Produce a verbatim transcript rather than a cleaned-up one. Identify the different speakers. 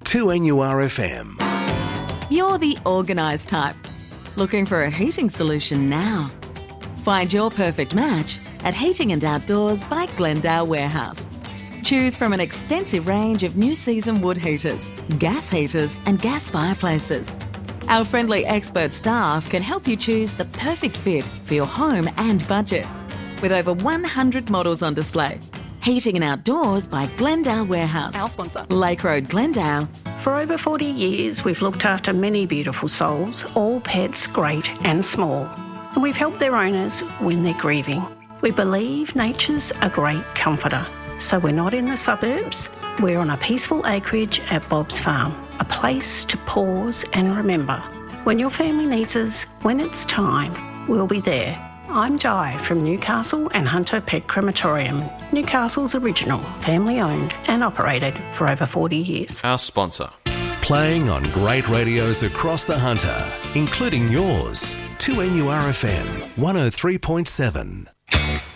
Speaker 1: two N U R F M.
Speaker 2: You're the organised type. Looking for a heating solution now? Find your perfect match at Heating and Outdoors by Glendale Warehouse. Choose from an extensive range of new season wood heaters, gas heaters and gas fireplaces. Our friendly expert staff can help you choose the perfect fit for your home and budget. With over one hundred models on display. Heating and Outdoors by Glendale Warehouse.
Speaker 3: Our sponsor.
Speaker 2: Lake Road, Glendale.
Speaker 4: For over forty years, we've looked after many beautiful souls, all pets great and small. And we've helped their owners when they're grieving. We believe nature's a great comforter. So we're not in the suburbs. We're on a peaceful acreage at Bob's Farm, a place to pause and remember. When your family needs us, when it's time, we'll be there. I'm Di from Newcastle and Hunter Pet Crematorium, Newcastle's original, family-owned and operated for over forty years.
Speaker 5: Our sponsor.
Speaker 1: Playing on great radios across the Hunter, including yours, two N U R F M one oh three point seven.